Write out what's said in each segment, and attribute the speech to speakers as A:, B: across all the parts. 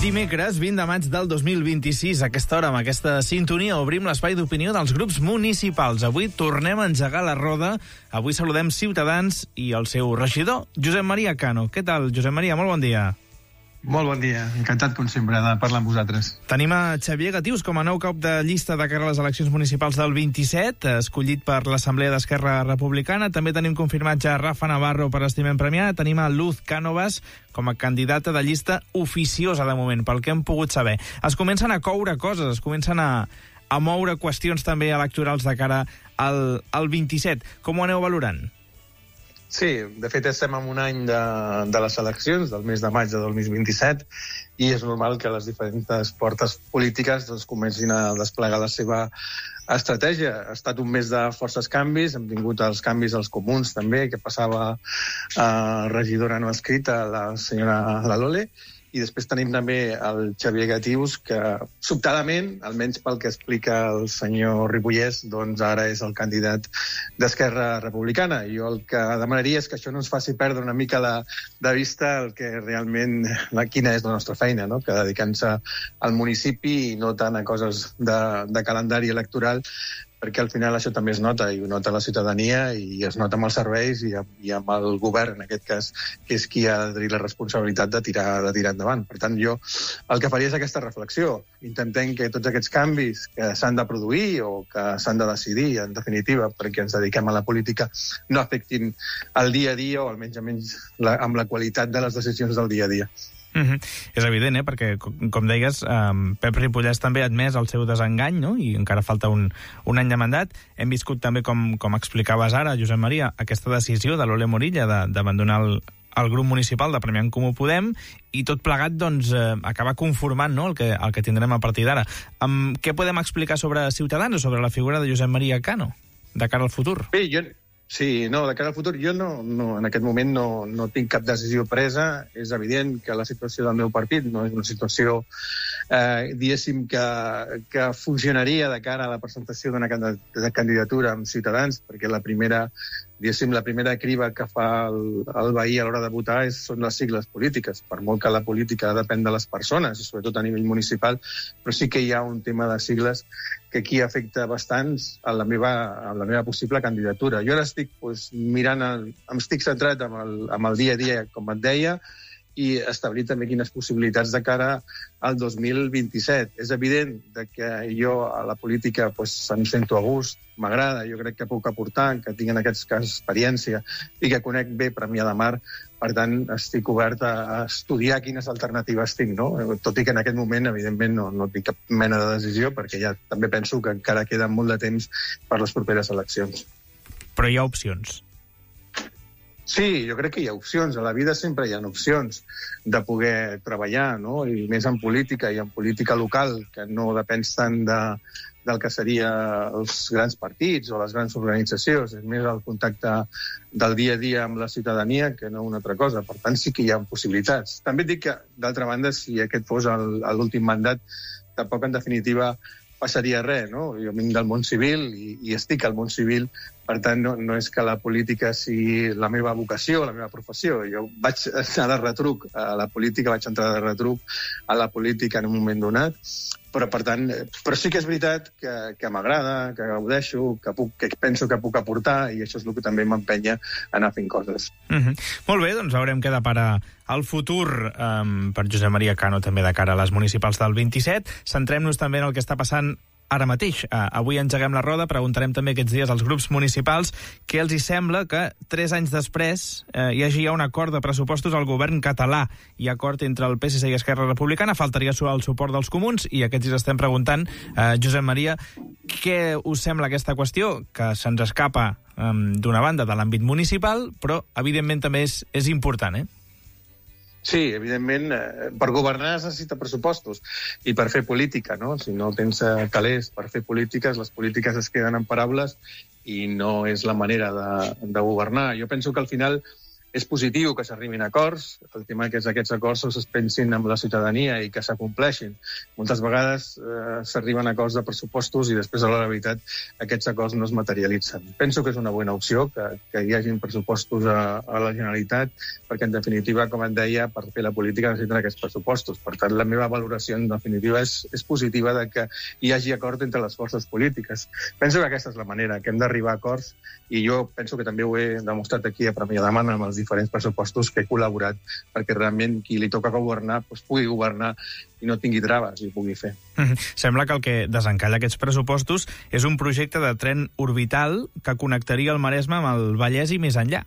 A: Dimecres, 20 de maig del 2026, a aquesta hora, amb aquesta sintonia, obrim l'espai d'opinió dels grups municipals. Avui tornem a engegar la roda. Avui saludem Ciutadans i el seu regidor, Josep Maria Cano. Què tal, Josep Maria? Molt bon dia.
B: Molt bon dia. Encantat, com sempre, de parlar amb vosaltres.
A: Tenim a Xavier Gatius com a nou cap de llista de cara a les eleccions municipals del 27, escollit per l'Assemblea d'Esquerra Republicana. També tenim confirmat ja Rafa Navarro per Estimem Premià. Tenim a Luz Cánovas com a candidata de llista oficiosa de moment, pel que hem pogut saber. Es comencen a coure coses, es comencen a moure qüestions també electorals de cara al 27. Com ho aneu valorant?
B: Sí, de fet estem en un any de les eleccions, del mes de maig de 2027, i és normal que les diferents forces polítiques comencin a desplegar la seva estratègia. Ha estat un mes de forces canvis, hem tingut els canvis als comuns també, que passava a regidora no escrita, la senyora Lalole, i després tenim també el Xavier Gatius, que sobtadament, almenys pel que explica el senyor Ripollès, doncs ara és el candidat d'Esquerra Republicana. Jo el que demanaria és que això no ens faci perdre una mica de vista el que realment, quina és la nostra feina, no? Que dedicant-se al municipi i no tant a coses de calendari electoral, perquè al final això també es nota, i ho nota la ciutadania, i es nota amb els serveis i amb el govern, en aquest cas, que és qui ha de tenir la responsabilitat de tirar endavant. Per tant, jo el que faria és aquesta reflexió. Intentem que tots aquests canvis que s'han de produir o que s'han de decidir, en definitiva, perquè ens dediquem a la política, no afectin el dia a dia o almenys amb la qualitat de les decisions del dia a dia.
A: És evident, perquè, com deies, Pep Ripollès també ha admès el seu desengany, no? I encara falta un any de mandat. Hem viscut també, com explicaves ara, Josep Maria, aquesta decisió de l'Ole Morilla d'abandonar el grup municipal de Premià en Comú Podem, i tot plegat doncs, acaba conformant, no? el que tindrem a partir d'ara. Què podem explicar sobre Ciutadans o sobre la figura de Josep Maria Cano de cara al futur?
B: Bé, Sí, de cara al futur jo en aquest moment no tinc cap decisió presa. És evident que la situació del meu partit no és una situació, diguéssim, que funcionaria de cara a la presentació d'una candidatura amb Ciutadans, perquè la primera criba que fa el veí a l'hora de votar són les sigles polítiques, per molt que la política depèn de les persones, i sobretot a nivell municipal, però sí que hi ha un tema de sigles que aquí afecta bastants a la meva possible candidatura. Jo ara estic estic centrat amb el dia a dia, com et deia, i establir també quines possibilitats de cara al 2027. És evident que jo a la política em sento a gust, m'agrada, jo crec que puc aportar, que tinc en aquest cas experiència i que conec bé Premià de Mar, per tant estic obert a estudiar quines alternatives tinc, no? Tot i que en aquest moment, evidentment, no tinc cap mena de decisió, perquè ja també penso que encara queda molt de temps per les properes eleccions.
A: Però hi ha opcions.
B: Sí, jo crec que hi ha opcions. A la vida sempre hi ha opcions de poder treballar, no? I més en política i en política local, que no depens tant del que seria els grans partits o les grans organitzacions. És més el contacte del dia a dia amb la ciutadania que no una altra cosa. Per tant, sí que hi ha possibilitats. També et dic que, d'altra banda, si aquest fos l'últim mandat, tampoc, en definitiva, passaria res, no? Jo vinc del món civil i estic al món civil, per tant, no és que la política sigui la meva vocació, la meva professió. Jo vaig anar de retruc a la política, vaig entrar de retruc a la política en un moment donat, però sí que és veritat que m'agrada, que gaudeixo, que penso que puc aportar, i això és el que també m'empenya a anar fent coses.
A: Molt bé, doncs veurem què depara el futur per Josep Maria Cano, també de cara a les municipals del 27. Centrem-nos també en el que està passant ara mateix. Avui engeguem la roda, preguntarem també aquests dies als grups municipals què els hi sembla que 3 anys després hi hagi ja un acord de pressupostos al govern català i acord entre el PSC i Esquerra Republicana. Faltaria el suport dels comuns, i aquests dies estem preguntant, Josep Maria, què us sembla aquesta qüestió, que se'ns escapa d'una banda de l'àmbit municipal, però evidentment també és important,
B: Sí, evidentment, per governar es necessita pressupostos i per fer política, no? Si no tens calés per fer polítiques, les polítiques es queden en paraules i no és la manera de governar. Jo penso que al final És positiu que s'arribin a acords, el tema que aquests acords es pensin amb la ciutadania i que s'acompleixin. Moltes vegades s'arriben a acords de pressupostos i després, a la veritat, aquests acords no es materialitzen. Penso que és una bona opció que hi hagin pressupostos a la Generalitat, perquè, en definitiva, com et deia, per fer la política necessiten aquests pressupostos. Per tant, la meva valoració, en definitiva, és positiva de que hi hagi acord entre les forces polítiques. Penso que aquesta és la manera, que hem d'arribar a acords, i jo penso que també ho he demostrat aquí a Premià de Mar amb els diferents pressupostos que he col·laborat perquè realment qui li toca governar pugui governar i no tingui traves i ho pugui fer.
A: Sembla que el que desencalla aquests pressupostos és un projecte de tren orbital que connectaria el Maresme amb el Vallès i més enllà.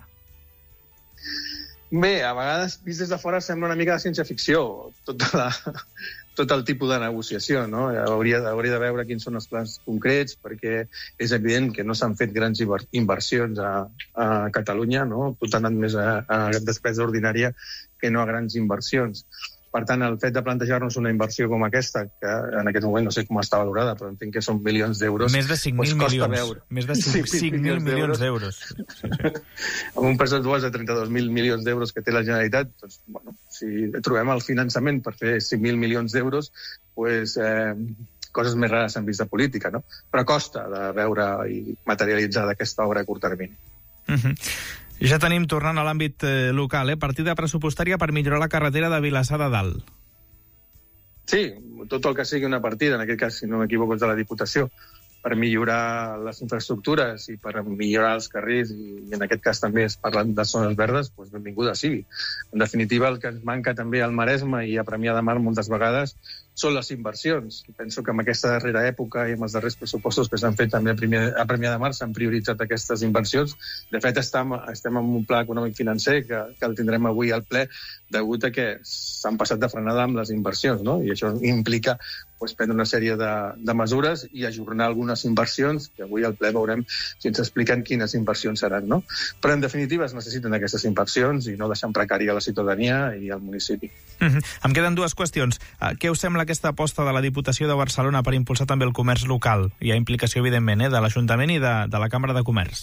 B: Bé, a vegades, vist des de fora, sembla una mica de ciència-ficció, tot el tipus de negociació, no? Hauria de veure quins són els plans concrets, perquè és evident que no s'han fet grans inversions a Catalunya, no? Tot ha anat més a despesa ordinària que no a grans inversions. Per tant, el fet de plantejar-nos una inversió com aquesta, que en aquest moment no sé com està valorada, però entenc que són milions d'euros...
A: Més de 5.000 milions. Més de 5.000 milions d'euros.
B: Amb un pressupost de 32.000 milions d'euros que té la Generalitat, doncs, bueno, si trobem el finançament per fer 5.000 milions d'euros, doncs, coses més rares s'han vist de política, no? Però costa de veure i materialitzar aquesta obra a curt termini.
A: Ja tenim, tornant a l'àmbit local, partida pressupostària per millorar la carretera de Vilassar de Dalt.
B: Sí, tot el que sigui una partida, en aquest cas, si no m'equivoco, és de la Diputació, per millorar les infraestructures i per millorar els carrers, i en aquest cas també es parlen de zones verdes, doncs benvinguda sigui. En definitiva, el que ens manca també al Maresme i a Premià de Mar moltes vegades són les inversions. Penso que en aquesta darrera època i amb els darrers pressupostos que s'han fet també a Premià de Mar s'han prioritzat aquestes inversions. De fet, estem en un pla econòmic financer que el tindrem avui al ple degut a que s'han passat de frenada amb les inversions, no? I això implica prendre una sèrie de mesures i ajornar algunes inversions, que avui al ple veurem si ens expliquen quines inversions seran, no? Però, en definitiva, es necessiten aquestes inversions i no deixar precària la ciutadania i el municipi.
A: Em queden dues qüestions. Què us sembla aquesta aposta de la Diputació de Barcelona per impulsar també el comerç local? Hi ha implicació, evidentment, de l'Ajuntament i de la Cambra de Comerç.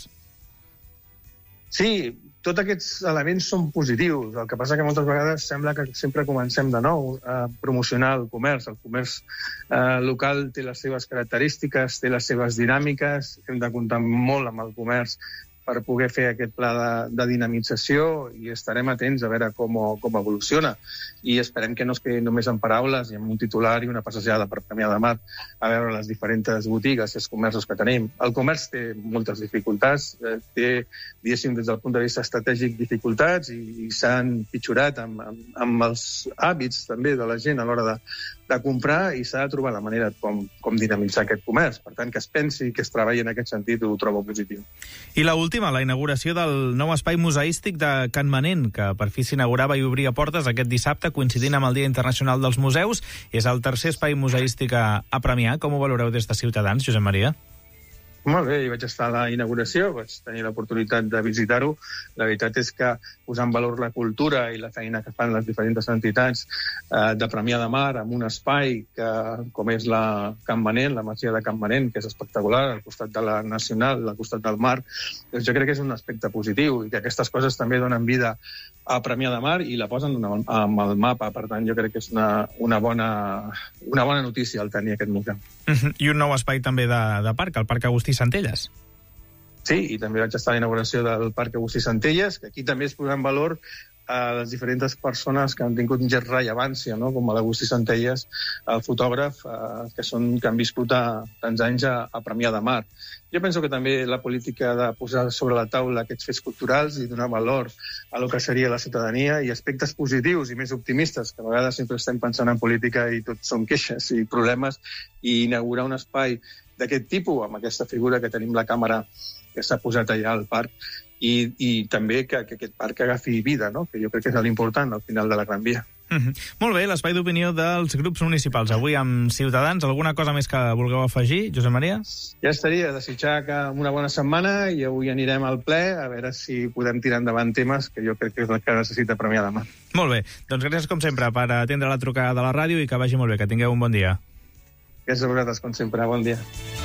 B: Sí, tots aquests elements són positius. El que passa que moltes vegades sembla que sempre comencem de nou a promocionar el comerç. El comerç local té les seves característiques, té les seves dinàmiques. Hem de comptar molt amb el comerç per poder fer aquest pla de dinamització i estarem atents a veure com evoluciona. I esperem que no es quedi només en paraules i amb un titular i una passejada per Premià de Mar a veure les diferents botigues i els comerços que tenim. El comerç té moltes dificultats, té, diguéssim, des del punt de vista estratègic dificultats i s'ha empitjorat amb els hàbits també de la gent a l'hora de comprar i s'ha de trobar la manera com dinamitzar aquest comerç. Per tant, que es pensi, que es treballi en aquest sentit, ho trobo positiu.
A: I l'última, la inauguració del nou espai museístic de Can Manent, que per fi s'inaugurava i obria portes aquest dissabte, coincidint amb el Dia Internacional dels Museus. És el tercer espai museístic a Premià. Com ho valoreu des de Ciutadans, Josep Maria?
B: Molt bé, hi vaig estar a la inauguració, vaig tenir l'oportunitat de visitar-ho. La veritat és que posar en valor la cultura i la feina que fan les diferents entitats de Premià de Mar amb un espai com és la Can Manent, la masia de Can Manent, que és espectacular, al costat de la Nacional, al costat del mar, doncs jo crec que és un aspecte positiu i que aquestes coses també donen vida a Premià de Mar i la posen amb el mapa. Per tant, jo crec que és una bona notícia el tenir aquest museu.
A: I un nou espai també de parc, el Parc Agustí Centelles.
B: Sí, i també vaig estar a la inauguració del Parc Agustí Centelles, que aquí també es posa en valor a les diferents persones que han tingut un gest rellevància, no? Com l'Agustí Centelles, el fotògraf, que han viscut tants anys a Premià de Mar. Jo penso que també la política de posar sobre la taula aquests fets culturals i donar valor a lo que seria la ciutadania i aspectes positius i més optimistes, que a vegades sempre estem pensant en política i tot són queixes i problemes, i inaugurar un espai d'aquest tipus, amb aquesta figura que tenim la càmera que s'ha posat allà al parc, i també que aquest parc agafi vida, no? Que jo crec que és l'important al final de la Gran Via.
A: Molt bé, l'espai d'opinió dels grups municipals. Avui amb Ciutadans, alguna cosa més que vulgueu afegir, Josep Maria?
B: Ja estaria, desitjar una bona setmana i avui anirem al ple a veure si podem tirar endavant temes que jo crec que és el que necessita Premià de Mar.
A: Molt bé, doncs gràcies com sempre per atendre la trucada de la ràdio i que vagi molt bé, que tingueu un bon dia.
B: Gràcies a vosaltres, com sempre, bon dia.